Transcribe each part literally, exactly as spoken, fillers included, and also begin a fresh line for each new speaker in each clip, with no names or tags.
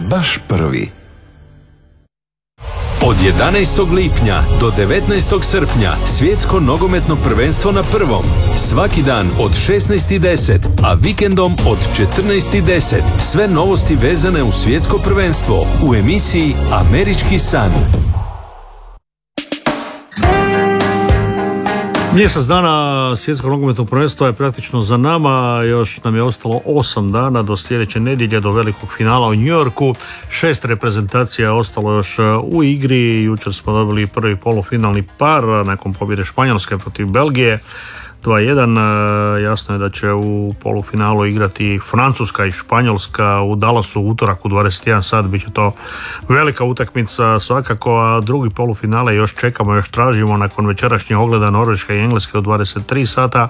baš prvi.
Od jedanaestog lipnja do devetnaestog srpnja svjetsko nogometno prvenstvo na prvom. Svaki dan od šesnaest i deset, a vikendom od četrnaest i deset. Sve novosti vezane uz svjetsko prvenstvo u emisiji Američki san.
Mjesec dana svjetskog nogometnog prvenstva je praktično za nama, još nam je ostalo osam dana do sljedeće nedjelje, do velikog finala u New Yorku. Šest reprezentacija je ostalo još u igri, jučer smo dobili prvi polufinalni par nakon pobjede Španjolske protiv Belgije. dva jedan, jasno je da će u polufinalu igrati Francuska i Španjolska u Dallasu u utorak u dvadeset jedan sat, bit će to velika utakmica svakako, a drugi polufinale još čekamo, još tražimo nakon večerašnjeg ogleda Norveška i Engleske u dvadeset tri sata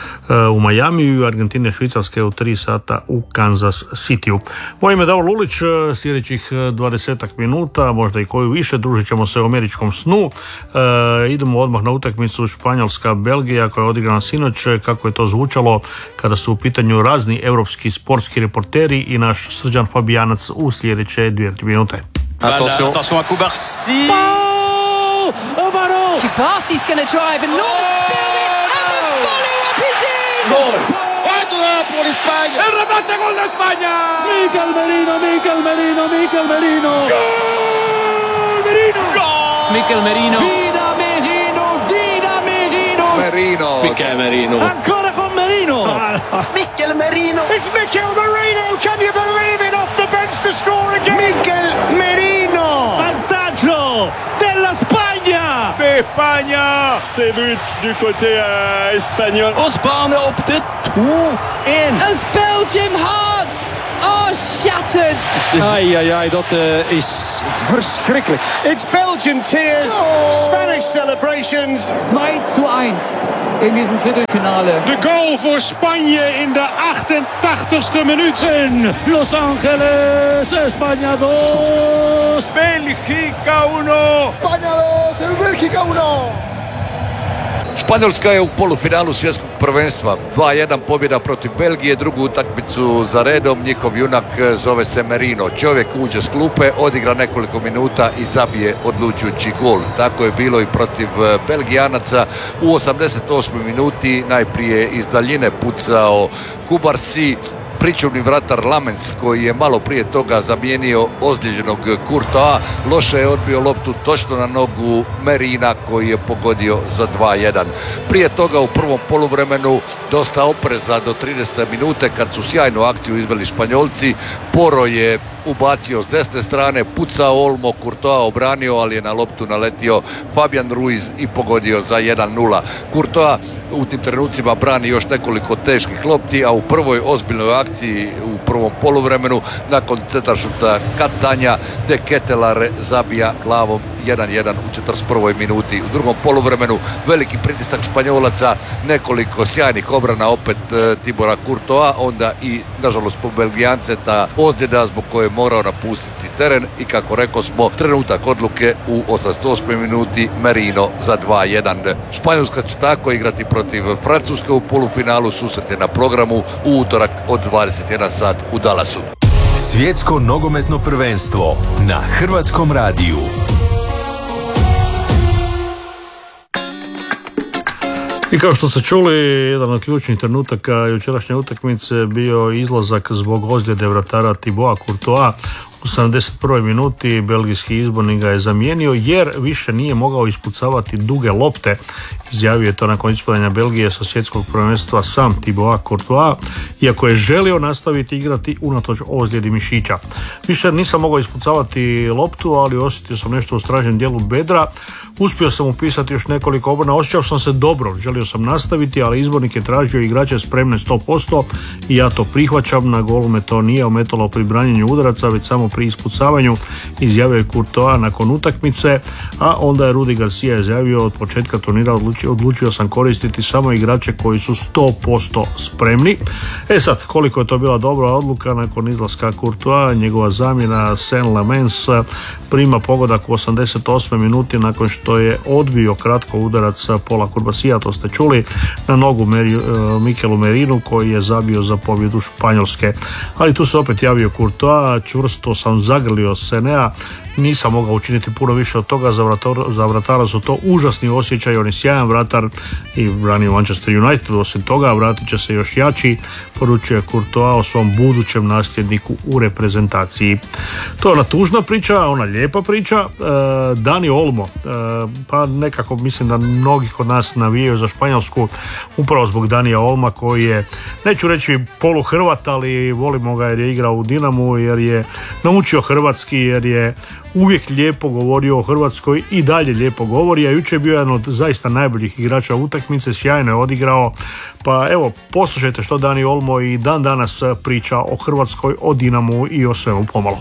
u Majamiju i Argentine i Švicarske u tri sata u Kansas Cityu. Moje ime je Davor Lulić, sljedećih dvadesetak minuta, možda i koju više, družit ćemo se u američkom snu. E, idemo odmah na utakmicu Španjolska-Belgija koja je odigrana sinoć, kako je to zvučalo kada su u pitanju razni europski sportski reporteri i naš Srđan Fabijanac u sljedeće dvije minute.
Attention, attention à Kubarsi.
Oh, oh ballon. Kubarsi's going to drive and Norman spilled it and the follow-up is in.
Gol. Pour l'Espagne.
El remate, gol de España. Mikel Merino, Mikel Merino, Mikel Merino. Gol! Merino.
Gol.
Mikel Merino.
Vida Merino, Vida Merino.
Merino.
Mikel Merino.
Ancora con Merino.
Mikel Merino.
It's Mikel Merino. Can you believe it? Off the bench to score again. Mikel Merino. Vantaggio della Spagna.
De España. C'est but du côté euh, espagnol.
Osborne op de toe in.
As Belgium hearts are shattered.
Ai, ai, ai, dat uh, is verschrikkelijk. It's Belgian tears, oh. Spanish celebrations.
zwei zu eins in diesem Viertelfinale.
De goal voor Spanje in de achtentachtigste minuut.
In Los Angeles, España dos.
Belgica uno.
España dos, Belgica uno. Španjolska je u polufinalu svjetskog prvenstva. dva jedan pobjeda protiv Belgije, drugu utakmicu za redom. Njihov junak zove se Merino. Čovjek uđe s klupe, odigra nekoliko minuta i zabije odlučujući gol. Tako je bilo i protiv Belgijanaca. U osamdeset osmoj minuti najprije iz daljine pucao Kubarsi. Pričuvni vratar Lamens, koji je malo prije toga zamijenio ozlijeđenog Courtois, loše je odbio loptu točno na nogu Merina, koji je pogodio za dva jedan. Prije toga u prvom poluvremenu dosta opreza do tridesete minute kad su sjajnu akciju izveli Španjolci. Poro je ubacio s desne strane, pucao Olmo, Courtois obranio, ali je na loptu naletio Fabian Ruiz i pogodio za jedan nula. Courtois u tim trenucima brani još nekoliko teških lopti, a u prvoj ozbiljnoj akciji u prvom poluvremenu nakon centaršuta Katanja De Ketelaere zabija glavom jedan jedan u četrdeset prvoj minuti. U drugom poluvremenu veliki pritisak Španjolaca, nekoliko sjajnih obrana opet e, Tibora Courtois, onda i nažalost po Belgijance ta ozljeda zbog koje je morao napustiti teren i kako rekao smo, trenutak odluke u osamdeset osmoj minuti Merino za dva jedan. Španjolska će tako igrati protiv Francuske u polufinalu, susret je na programu u utorak od dvadeset jedan sat u Dallasu.
Svjetsko nogometno prvenstvo na Hrvatskom radiju.
I kao što ste čuli, jedan od ključnih trenutaka jučerašnje utakmice bio izlazak zbog ozljede vratara Thibaut Courtois. U sedamdeset prvoj minuti belgijski izbornik ga je zamijenio jer više nije mogao ispucavati duge lopte. Izjavio je to nakon ispadanja Belgije sa svjetskog prvenstva sam Thibaut Courtois, iako je želio nastaviti igrati unatoč ozljedi mišića. Više nisam mogao ispucavati loptu, ali osjetio sam nešto u stražnjem dijelu bedra. Uspio sam upisati još nekoliko obrana, osjećao sam se dobro, želio sam nastaviti, ali izbornik je tražio igrače spremne sto posto i ja to prihvaćam. Na golu me to nije ometalo pri branjenju udaraca, već samo pri ispucavanju, izjavio je Courtois nakon utakmice, a onda je Rudi Garcia izjavio: od početka turnira odlučio, odlučio sam koristiti samo igrače koji su sto posto spremni. E sad, koliko je to bila dobra odluka, nakon izlaska Courtois, njegova zamjena Saint-Lamens prima pogodak u osamdeset osmoj minuti nakon što je odbio kratko udarac Paula Kurbasija, to ste čuli, na nogu Meri, uh, Mikelu Merinu, koji je zabio za pobjedu Španjolske. Ali tu se opet javio Courtois, čvrsto sam zagrlio Senea, nisam mogao učiniti puno više od toga. Za, vratar, za vratara su to užasni osjećaj, on je sjajan vratar i brani Manchester United. Osim toga vratit će se još jači, poručuje Courtois o svom budućem nasljedniku u reprezentaciji. To je ona tužna priča, ona lijepa priča. e, Dani Olmo, e, pa nekako mislim da mnogi kod nas navijaju za Španjolsku upravo zbog Danija Olma, koji je, neću reći poluhrvat, ali volimo ga jer je igrao u Dinamu, jer je naučio hrvatski, jer je uvijek lijepo govorio o Hrvatskoj i dalje lijepo govori, a jučer je bio jedan od zaista najboljih igrača utakmice, sjajno je odigrao. Pa evo, poslušajte što Dani Olmo i dan danas priča o Hrvatskoj, o Dinamu i o svemu pomalo.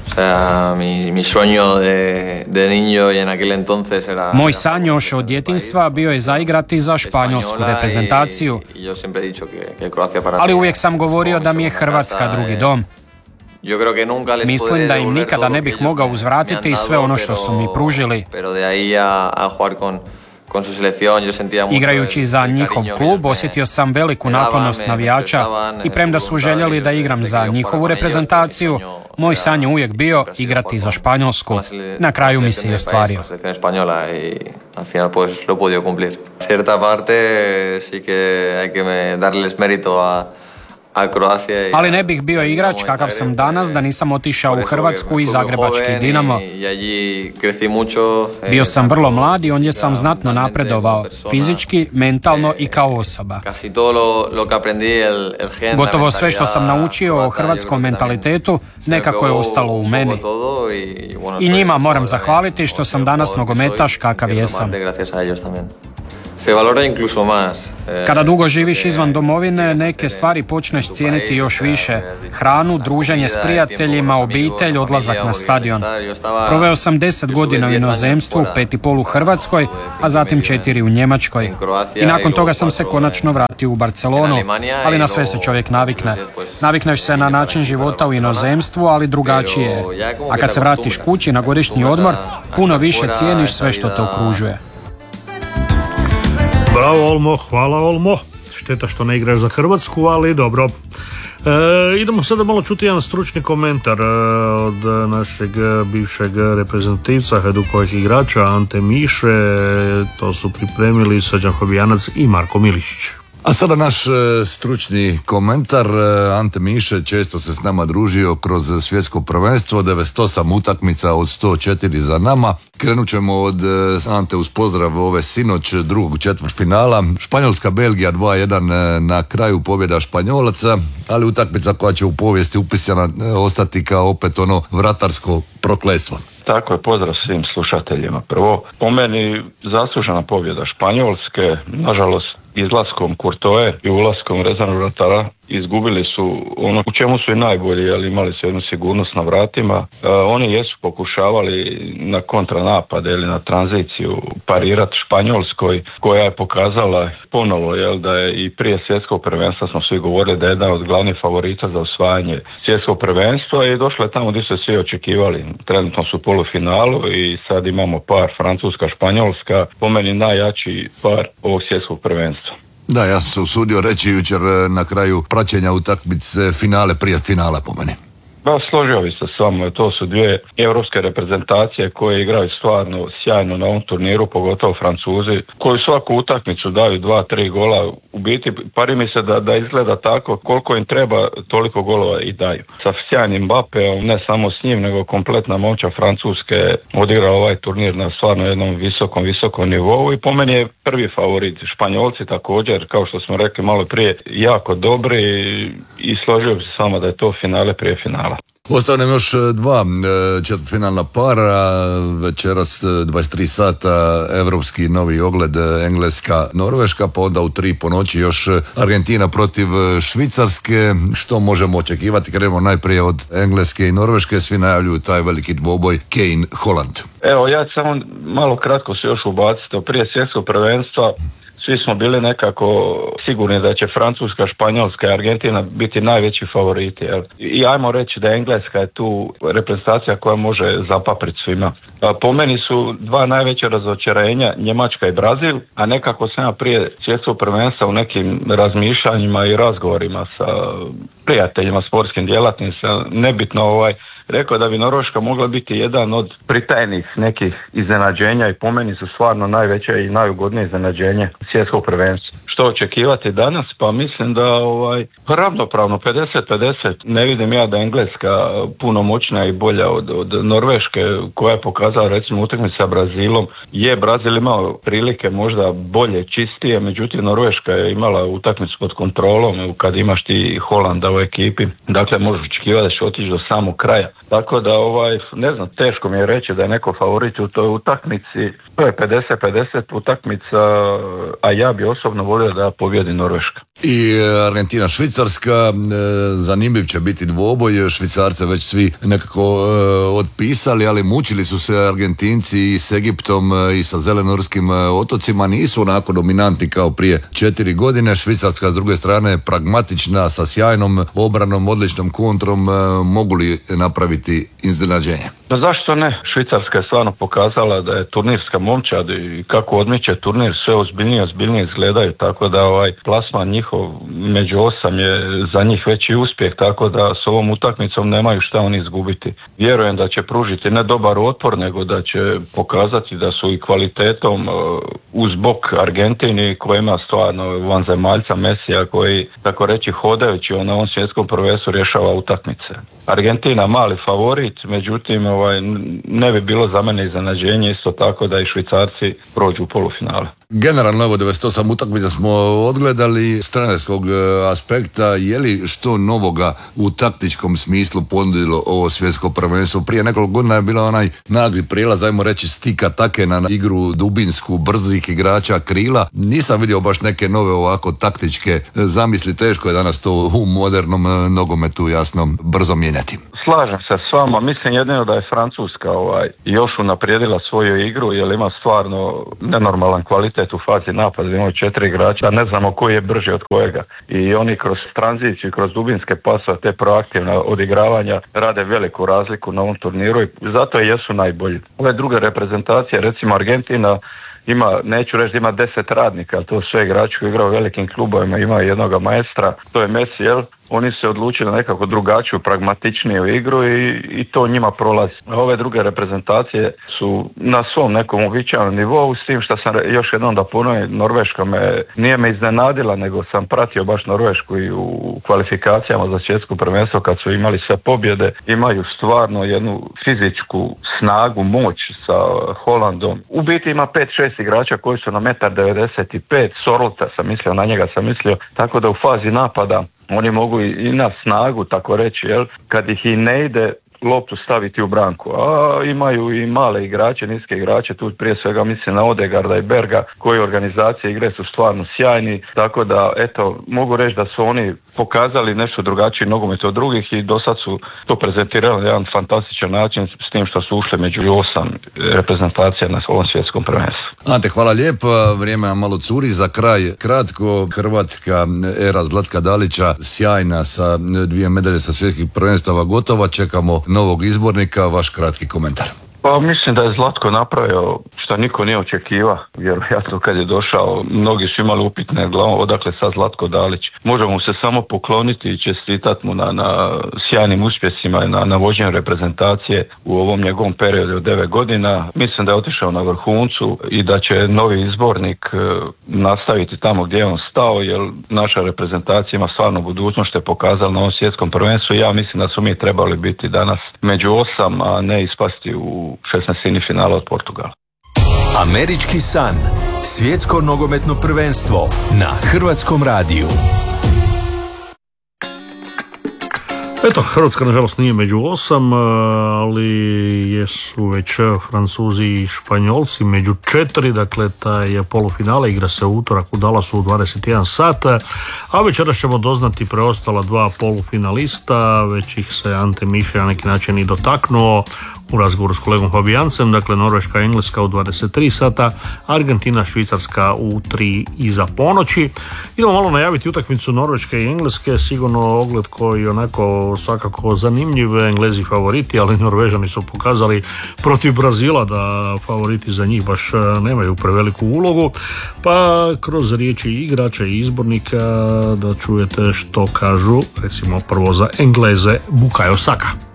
Moj san još od djetinjstva bio je zaigrati za španjolsku reprezentaciju, ali uvijek sam govorio da mi je Hrvatska drugi dom. Mislim da im nikada ne bih mogao uzvratiti sve ono što su mi pružili. Igrajući za njihov klub osjetio sam veliku naklonost navijača i premda su željeli da igram za njihovu reprezentaciju, moj san je uvijek bio igrati za Španjolsku. Na kraju mi se i ostvario. Ali ne bih bio igrač kakav sam danas da nisam otišao u Hrvatsku i zagrebački Dinamo. Bio sam vrlo mlad i ondje sam znatno napredovao, fizički, mentalno i kao osoba. Gotovo sve što sam naučio o hrvatskom mentalitetu nekako je ostalo u meni. I njima moram zahvaliti što sam danas nogometaš kakav jesam. Kada dugo živiš izvan domovine, neke stvari počneš cijeniti još više. Hranu, druženje s prijateljima, obitelj, odlazak na stadion. Proveo sam deset godina u inozemstvu, pet i pol u Hrvatskoj, a zatim četiri u Njemačkoj. I nakon toga sam se konačno vratio u Barcelonu, ali na sve se čovjek navikne. Navikneš se na način života u inozemstvu, ali drugačije je. A kad se vratiš kući na godišnji odmor, puno više cijeniš sve što te okružuje.
Bravo Olmo, hvala Olmo. Šteta što ne igraš za Hrvatsku, ali dobro. E, idemo sada malo čuti jedan stručni komentar e, od našeg bivšeg reprezentativca, Hajdukovih igrača Ante Miše. To su pripremili Srđan Fabijanac i Marko Milišić.
A sada naš e, stručni komentar. e, Ante Miše često se s nama družio kroz svjetsko prvenstvo, devedeset osam utakmica od sto četiri za nama. Krenut ćemo od e, Ante uz pozdrav ove sinoć drugog četvrtfinala. Španjolska-Belgija dva jedan e, na kraju pobjeda Španjolaca, ali utakmica koja će u povijesti upisana e, ostati kao opet ono vratarsko prokletstvo.
Tako je, pozdrav svim slušateljima. Prvo, po meni zaslužena pobjeda Španjolske, nažalost izlaskom Courtois i ulaskom rezervnog vratara izgubili su ono u čemu su i najbolji, ali imali su jednu sigurnost na vratima. E, oni jesu pokušavali na kontranapade ili na tranziciju parirati Španjolskoj, koja je pokazala ponovo jel, da je i prije svjetskog prvenstva smo svi govorili da je jedna od glavnih favorita za osvajanje svjetskog prvenstva i došla je tamo gdje su svi očekivali. Trenutno su u polufinalu i sad imamo par Francuska-Španjolska, po meni najjači par ovog svjetskog prvenstva.
Da, ja sam se usudio reći jučer na kraju praćenja utakmice finale prije finala po meni.
Da, složio bi se s vama, to su dvije europske reprezentacije koje igraju stvarno sjajno na ovom turniru, pogotovo Francuzi, koji svaku utakmicu daju dva, tri gola. U biti, pari mi se da, da izgleda tako, koliko im treba, toliko golova i daju. Sa sjajnim Mbappéom, ne samo s njim, nego kompletna momča Francuske odigra ovaj turnir na stvarno jednom visokom, visokom nivou i po meni je prvi favorit. Španjolci također, kao što smo rekli malo prije, jako dobri i složio bi se s vama da je to finale prije finala.
Ostao nam još dva četvrtfinalna para, večeras dvadeset tri sata evropski novi ogled Engleska-Norveška, pa onda u tri po noći još Argentina protiv Švicarske. Što možemo očekivati? Krenemo najprije od Engleske i Norveške, svi najavljuju taj veliki dvoboj Kane-Holland.
Evo, ja samo malo kratko se još ubaciti. Prije svjetskog prvenstva svi smo bili nekako sigurni da će Francuska, Španjolska i Argentina biti najveći favoriti. Jel? I ajmo reći da Engleska je tu reprezentacija koja može zapapriti svima. Po meni su dva najveća razočarenja Njemačka i Brazil, a nekako sam ja prije svjetskog prvenstva u nekim razmišljanjima i razgovorima sa prijateljima, sportskim djelatnicima, nebitno ovaj rekao da bi Norveška mogla biti jedan od pritajnih nekih iznenađenja i po meni su stvarno najveće i najugodnije iznenađenje svjetskog prvenstva. Što očekivati danas? Pa mislim da ovaj, ravnopravno pedeset pedeset. Ne vidim ja da je Engleska puno moćnija i bolja od, od Norveške koja je pokazala recimo utakmicu sa Brazilom. Je Brazil imao prilike možda bolje, čistije, međutim Norveška je imala utakmicu pod kontrolom kad imaš ti Holanda u ekipi. Dakle možeš očekivati da će otići do samog kraja. Tako da ovaj, ne znam, teško mi je reći da je neko favorit u toj utakmici. To je pedeset pedeset utakmica, a ja bi osobno volio da pobjedi Norveška.
I Argentina Švicarska, zanimljiv će biti dvoboj, Švicarce već svi nekako otpisali, ali mučili su se Argentinci i s Egiptom i sa zelenorskim otocima, nisu onako dominantni kao prije četiri godine. Švicarska s druge strane pragmatična, sa sjajnom obranom, odličnom kontrom, mogu li napraviti iznenađenje?
No zašto ne? Švicarska je stvarno pokazala da je turnirska momčad i kako odmiče turnir sve ozbiljnije, ozbiljnije izgledaju, tako da ovaj plasman njihov među osam je za njih veći uspjeh, tako da s ovom utakmicom nemaju šta oni izgubiti. Vjerujem da će pružiti ne dobar otpor, nego da će pokazati da su i kvalitetom uz bok Argentini koja ima stvarno vanzemaljca Mesija koji, tako reći, hodajući na ovom svjetskom prvenstvu rješava utakmice. Argentina mali favorit, međutim ovaj, ne bi bilo za mene iznenađenje isto tako da i Švicarci prođu u polufinale.
Generalno, evo devedeset osam utakmica smo odgledali s trenerskog aspekta. Je li što novoga u taktičkom smislu ponudilo ovo svjetsko prvenstvo? Prije nekoliko godina je bila onaj nagli prijelaz, ajmo reći, stika take na igru dubinsku, brzih igrača, krila. Nisam vidio baš neke nove ovako taktičke zamisli. Teško je danas to u modernom nogometu jasno brzo mijenjati.
Slažem se s vama, mislim jedino da je Francuska ovaj, još unaprijedila svoju igru jer ima stvarno nenormalan kvalitet u fazi napada, imaju četiri igrača, ne znamo koji je brži od kojega i oni kroz tranziciju i kroz dubinske pasove, te proaktivne odigravanja rade veliku razliku na ovom turniru i zato i jesu najbolji. Ove druge reprezentacije, recimo Argentina, ima, neću reći da ima deset radnika, ali to sve igrači koji igraju u velikim klubovima, ima jednoga maestra, to je Messi, jel? Oni se odlučili na nekako drugačiju, pragmatičniju igru i, i to njima prolazi. Ove druge reprezentacije su na svom nekom uobičajenom nivou, s tim što sam još jednom da ponovim, Norveška me, nije me iznenadila, nego sam pratio baš Norvešku i u kvalifikacijama za svjetsko prvenstvo kad su imali sve pobjede. Imaju stvarno jednu fizičku snagu, moć sa Holandom. U biti ima pet šest igrača koji su na jedan devedeset pet metra, Sorlota sam mislio, na njega sam mislio, tako da u fazi napada oni mogu i na snagu, tako reći, jel? Kad ih i ne ide loptu staviti u branku. A imaju i male igrače, niske igrače, tu prije svega mislim na Odegaarda i Berga, koji organizacije igre su stvarno sjajni, tako da eto, mogu reći da su oni pokazali nešto drugačiji nogomet od drugih i do sad su to prezentirali na jedan fantastičan način s tim što su ušli među osam reprezentacija na ovom svjetskom prvenstvu.
Ante, hvala lijepo, vrijeme nam malo curi, za kraj kratko, hrvatska era Zlatka Dalića sjajna sa dvije medalje sa svjetskih prvenstava gotova, čekamo novog izbornika, vaš kratki komentar.
Pa mislim da je Zlatko napravio što niko nije očekivao, vjerojatno kad je došao, mnogi su imali upitne glavom odakle sad Zlatko Dalić. Možemo se samo pokloniti i čestitati mu na, na sjajnim uspjesima i na, na vođenju reprezentacije u ovom njegovom periodu od devet godina. Mislim da je otišao na vrhuncu i da će novi izbornik e, nastaviti tamo gdje je on stao, jer naša reprezentacija ima stvarno budućnost što je pokazala na ovom svjetskom prvenstvu. Ja mislim da su mi trebali biti danas među osam, a ne ispasti u šesnaestini finala od Portugala.
Američki san. Svjetsko nogometno prvenstvo na Hrvatskom radiju.
Eto, Hrvatska nažalost nije među osam, ali jesu već Francuzi i Španjolci među četiri, dakle taj polufinale igra se u utorak u Dallasu u dvadeset jedan sat, a večeras ćemo doznati preostala dva polufinalista, već ih se Ante Miše na neki način i dotaknuo u razgovoru s kolegom Fabijancem, dakle Norveška i Engleska u dvadeset tri sata, Argentina, Švicarska u tri iza ponoći. Idemo malo najaviti utakmicu Norveške i Engleske, sigurno ogled koji onako svakako zanimljiv, Englezi favoriti, ali Norvežani su pokazali protiv Brazila da favoriti za njih baš nemaju preveliku ulogu, pa kroz riječi igrača i izbornika da čujete što kažu, recimo prvo za Engleze, Bukayo Saka.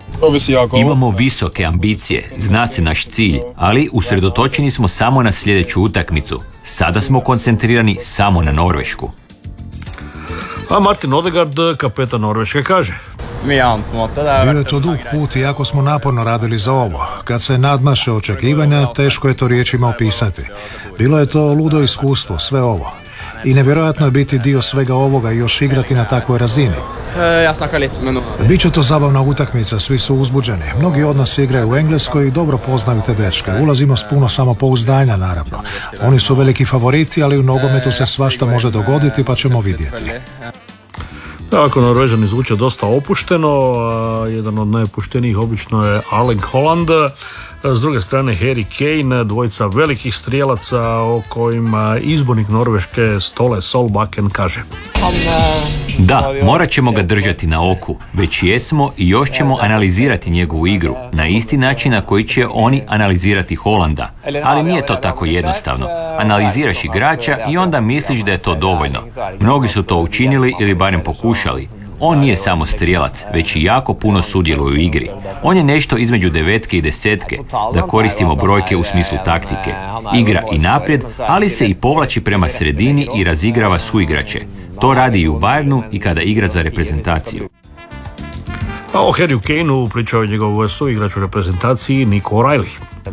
Imamo visoke ambicije, zna se naš cilj, ali usredotočeni smo samo na sljedeću utakmicu. Sada smo koncentrirani samo na Norvešku.
A Martin Odegaard, kapetan Norveške, kaže:
Bio je to dug put i jako smo naporno radili za ovo. Kad se nadmaše očekivanja, teško je to riječima opisati. Bilo je to ludo iskustvo, sve ovo. I nevjerojatno je biti dio svega ovoga i još igrati na takvoj razini. Biće to zabavna utakmica, svi su uzbuđeni. Mnogi od nas igraju u Engleskoj i dobro poznaju te dečke. Ulazimo s puno samopouzdanja, naravno. Oni su veliki favoriti, ali u nogometu se svašta može dogoditi, pa ćemo vidjeti.
Tako, Norvežani zvuče dosta opušteno, a jedan od najopuštenijih obično je Erling Haaland. S druge strane Harry Kane, dvojica velikih strijelaca o kojima izbornik Norveške Ståle Solbakken kaže:
Da, morat ćemo ga držati na oku. Već jesmo i još ćemo analizirati njegovu igru, na isti način na koji će oni analizirati Haalanda. Ali nije to tako jednostavno. Analiziraš igrača i onda misliš da je to dovoljno. Mnogi su to učinili ili barem pokušali. On nije samo strijelac, već i jako puno sudjeluje u igri. On je nešto između devetke i desetke, da koristimo brojke u smislu taktike. Igra i naprijed, ali se i povlači prema sredini i razigrava suigrače. To radi i u Bayernu i kada igra za reprezentaciju.
A o Harryu Kaneu pričao je njegov suigrač u reprezentaciji Nico O'Reilly.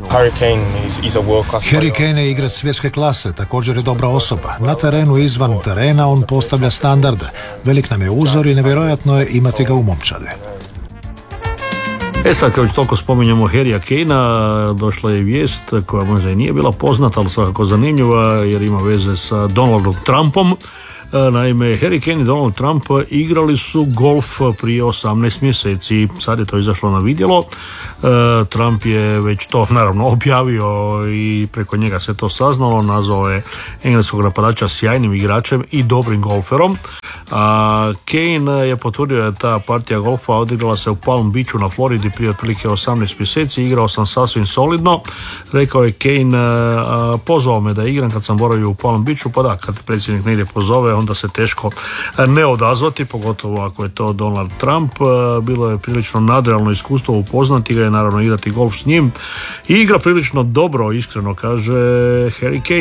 Harry Kane je igrač svjetske klase, također je dobra osoba. Na terenu i izvan terena on postavlja standarde. Velik nam je uzor i nevjerojatno je imati ga u momčadi.
E sad, kad već toliko spominjamo Harrya Kanea, došla je vijest koja možda i nije bila poznata, ali svakako zanimljiva jer ima veze sa Donaldom Trumpom. Naime, Harry Kane i Donald Trump igrali su golf prije osamnaest mjeseci. Sad je to izašlo na vidjelo. Trump je već to naravno objavio i preko njega se to saznalo. Nazvao je engleskog napadača sjajnim igračem i dobrim golferom. A Kane je potvrdio da je ta partija golfa odigrala se u Palm Beachu na Floridi prije otprilike osamnaest mjeseci. Igrao sam sasvim solidno. Rekao je Kane, pozvao me da igram kad sam boravio u Palm Beachu. Pa da, kad predsjednik negdje pozove, onda se teško ne odazvati, pogotovo ako je to Donald Trump. Bilo je prilično nadrealno iskustvo upoznati ga i naravno igrati golf s njim. I igra prilično dobro, iskreno, kaže Harry Kane.